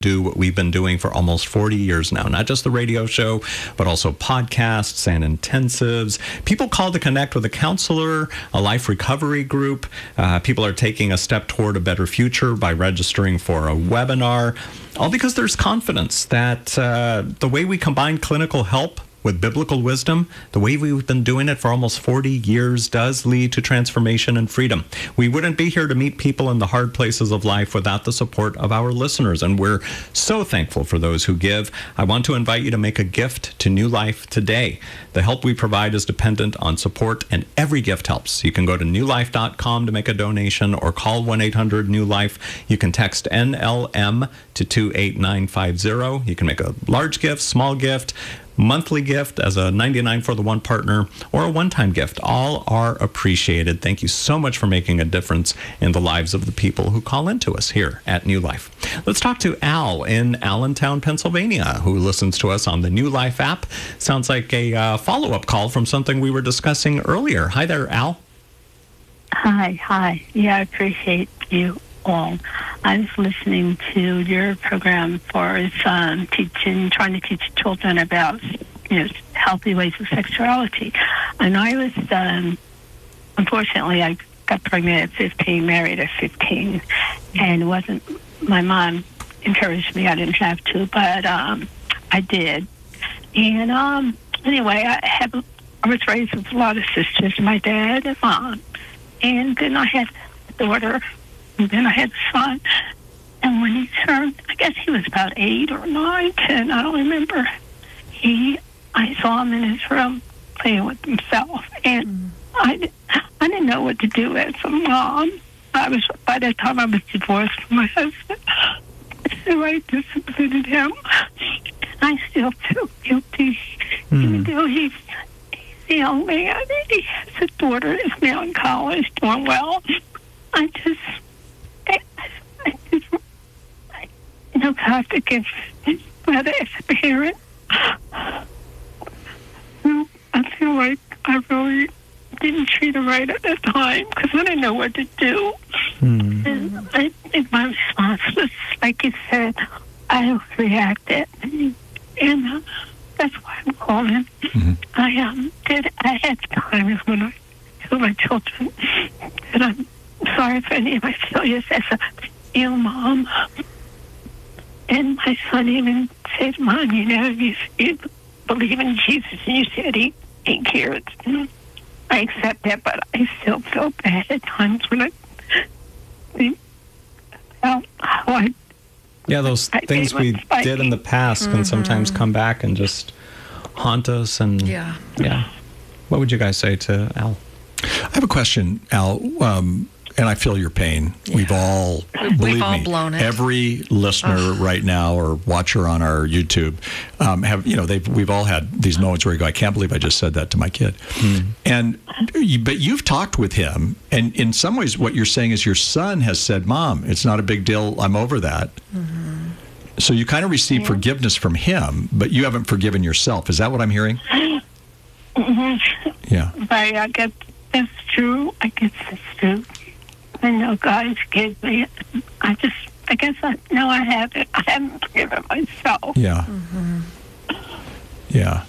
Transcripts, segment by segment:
do what we've been doing for almost 40 years now. Not just the radio show, but also podcasts and intensives. People call to connect with a counselor, a life recovery group. People are taking a step toward a better future by registering for a webinar. All because there's confidence that the way we combine clinical help with biblical wisdom, the way we've been doing it for almost 40 years does lead to transformation and freedom. We wouldn't be here to meet people in the hard places of life without the support of our listeners, and we're so thankful for those who give. I want to invite you to make a gift to New Life today. The help we provide is dependent on support, and every gift helps. You can go to newlife.com to make a donation or call 1-800-NEW-LIFE. You can text NLM to 28950. You can make a large gift, small gift, monthly gift as a 99 for the one partner, or a one-time gift. All are appreciated. Thank you so much for making a difference in the lives of the people who call into us here at New Life. Let's talk to Al in Allentown, Pennsylvania, who listens to us on the New Life app. Sounds like a follow-up call from something we were discussing earlier. Hi there, Al. Hi. Yeah, I appreciate you all. I was listening to your program for trying to teach children about healthy ways of sexuality. And I was, unfortunately, I got pregnant at 15, married at 15, and it wasn't, my mom encouraged me. I didn't have to, but I did. And anyway, I was raised with a lot of sisters, my dad and mom. And then I had a daughter, and then I had a son. And when he turned, I guess he was about 8 or 9, 10, I don't remember. I saw him in his room playing with himself. And I didn't know what to do as a mom. By that time, I was divorced from my husband. So I disciplined him. I still feel guilty, even though he's a young man. He has a daughter who's now in college, doing well. I have to give whether as a parent. I feel like I really didn't treat him right at the time because I didn't know what to do. And I think my response was, like you said, I reacted. And that's why I'm calling. I had times when I told my children that I'm sorry for any of my failures as a ill mom. And my son even said, Mom, you believe in Jesus, and you said he cared. I accept that, but I still feel bad at times when I think about how I... Yeah, those things we did in the past can sometimes come back and just haunt us. And yeah. What would you guys say to Al? I have a question, Al. And I feel your pain. Yeah. We've all blown it. Every listener right now or watcher on our YouTube we've all had these moments where you go, I can't believe I just said that to my kid. But you've talked with him, and in some ways what you're saying is your son has said, Mom, it's not a big deal. I'm over that. So you kind of received forgiveness from him, but you haven't forgiven yourself. Is that what I'm hearing? Yeah. Right. I guess that's true. I know God gave me. I guess I know I haven't. I haven't forgiven myself. Yeah. Yeah.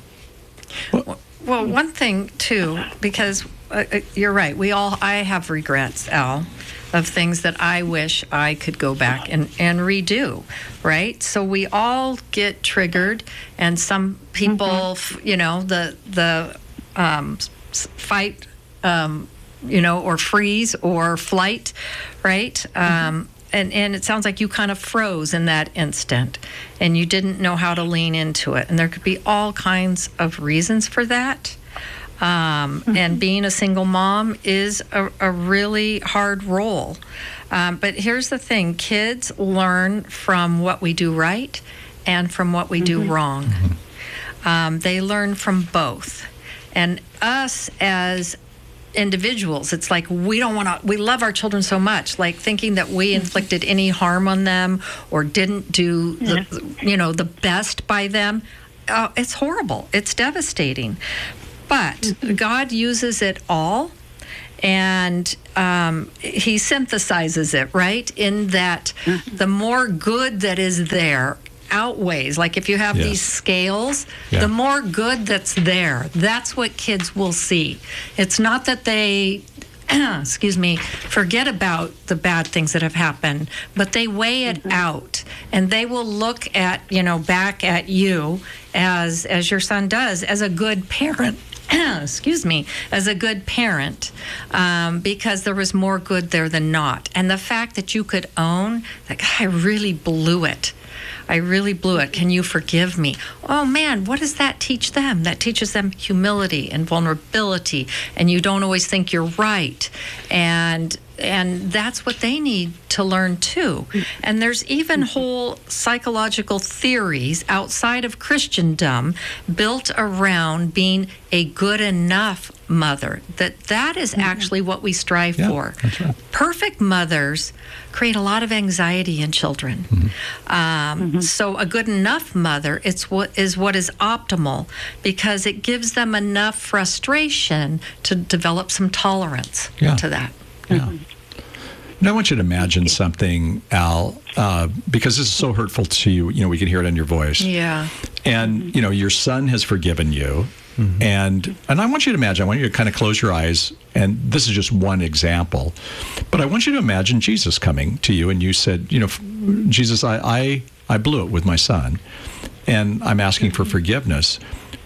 Well, one thing too, because you're right. I have regrets, Al, of things that I wish I could go back and redo. Right. So we all get triggered, and some people, the fight. Or freeze or flight, right? And it sounds like you kind of froze in that instant and you didn't know how to lean into it. And there could be all kinds of reasons for that. And being a single mom is a really hard role. But here's the thing. Kids learn from what we do right and from what we do wrong. They learn from both. And us as individuals, it's like we love our children so much, like thinking that we inflicted any harm on them or didn't do the best by them. It's horrible. It's devastating. But God uses it all, And he synthesizes it, right? In that the more good that is there outweighs, like if you have these scales, the more good that's there, that's what kids will see. It's not that they forget about the bad things that have happened, but they weigh it out, and they will look at, back at you as your son does, as a good parent. As a good parent, because there was more good there than not. And the fact that you could own, like, I really blew it. Can you forgive me? Oh man, what does that teach them? That teaches them humility and vulnerability, and you don't always think you're right. And that's what they need to learn too. And there's even whole psychological theories outside of Christendom built around being a good enough mother. That is actually what we strive for. That's right. Perfect mothers create a lot of anxiety in children. So a good enough mother is what is optimal, because it gives them enough frustration to develop some tolerance to that. Yeah. And I want you to imagine something, Al, because this is so hurtful to you. We can hear it in your voice. Yeah. And, your son has forgiven you. And I want you to imagine, I want you to kind of close your eyes, and this is just one example, but I want you to imagine Jesus coming to you, and you said, Jesus, I blew it with my son, and I'm asking for forgiveness.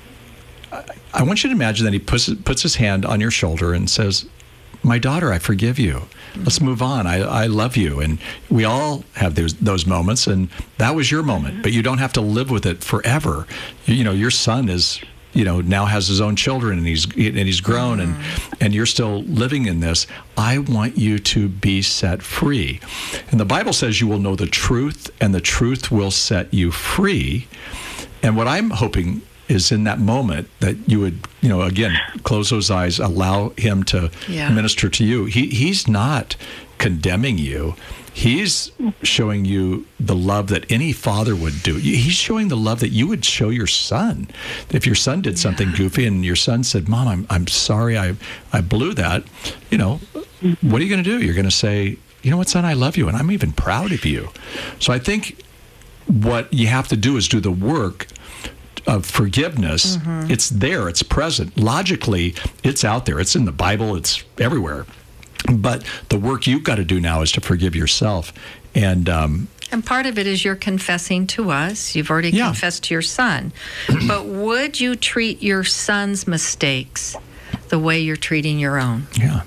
I want you to imagine that he puts his hand on your shoulder and says, my daughter, I forgive you. Let's move on. I love you. And we all have those moments, and that was your moment, but you don't have to live with it forever. Your son is, now has his own children, and he's grown, and you're still living in this. I want you to be set free. And the Bible says you will know the truth, and the truth will set you free. And what I'm hoping is in that moment that you would, again, close those eyes, allow him to minister to you. He's not condemning you. He's showing you the love that any father would do. He's showing the love that you would show your son. If your son did something goofy and your son said, Mom, I'm sorry, I blew that, what are you going to do? You're going to say, you know what, son, I love you, and I'm even proud of you. So I think what you have to do is do the work of forgiveness. It's there, it's present. Logically, it's out there. It's in the Bible, it's everywhere. But the work you've got to do now is to forgive yourself. And part of it is you're confessing to us. You've already confessed to your son. But would you treat your son's mistakes the way you're treating your own? Yeah.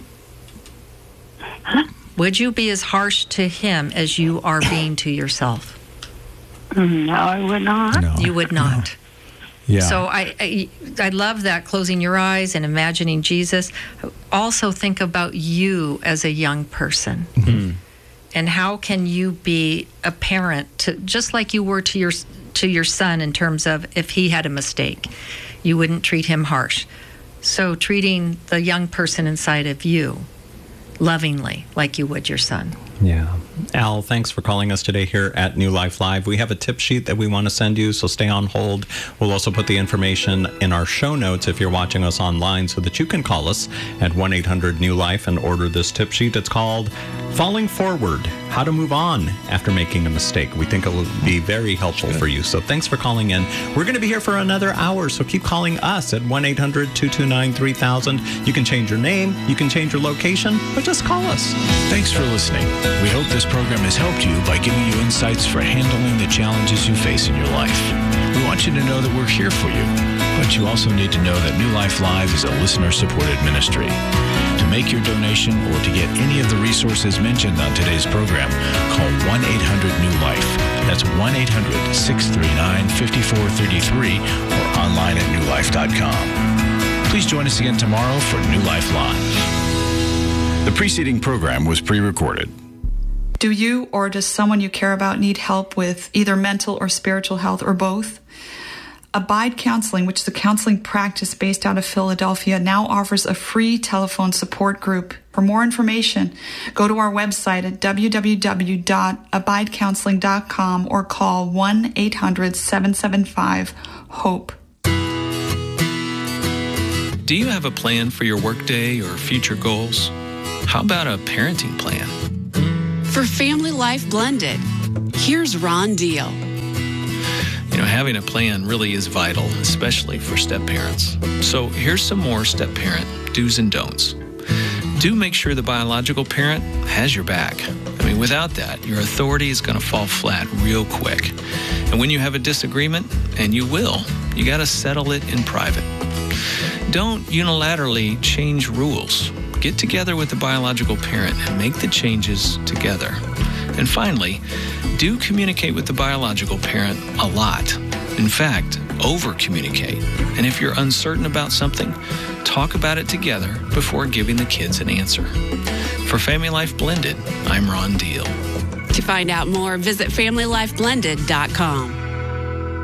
Would you be as harsh to him as you are being to yourself? No, I would not. No, you would not. No. Yeah. So I love that, closing your eyes and imagining Jesus. Also think about you as a young person. And how can you be a parent to, just like you were to your son, in terms of if he had a mistake, you wouldn't treat him harsh. So treating the young person inside of you lovingly like you would your son. Yeah. Al, thanks for calling us today here at New Life Live. We have a tip sheet that we want to send you, so stay on hold. We'll also put the information in our show notes if you're watching us online, so that you can call us at 1-800-NEW-LIFE and order this tip sheet. It's called Falling Forward, How to Move On After Making a Mistake. We think it will be very helpful for you. So thanks for calling in. We're going to be here for another hour, so keep calling us at 1-800-229-3000. You can change your name, you can change your location, but just call us. Thanks for listening. We hope this program has helped you by giving you insights for handling the challenges you face in your life. We want you to know that we're here for you, but you also need to know that New Life Live is a listener-supported ministry. To make your donation or to get any of the resources mentioned on today's program, call 1-800-NEW-LIFE. That's 1-800-639-5433 or online at newlife.com. Please join us again tomorrow for New Life Live. The preceding program was pre-recorded. Do you or does someone you care about need help with either mental or spiritual health or both? Abide Counseling, which is a counseling practice based out of Philadelphia, now offers a free telephone support group. For more information, go to our website at www.abidecounseling.com or call 1-800-775-HOPE. Do you have a plan for your workday or future goals? How about a parenting plan? For Family Life Blended, here's Ron Deal. You know, having a plan really is vital, especially for step-parents. So here's some more step-parent do's and don'ts. Do make sure the biological parent has your back. I mean, without that, your authority is going to fall flat real quick. And when you have a disagreement, and you will, you got to settle it in private. Don't unilaterally change rules. Get together with the biological parent and make the changes together. And finally, do communicate with the biological parent a lot. In fact, over-communicate. And if you're uncertain about something, talk about it together before giving the kids an answer. For Family Life Blended, I'm Ron Deal. To find out more, visit FamilyLifeBlended.com.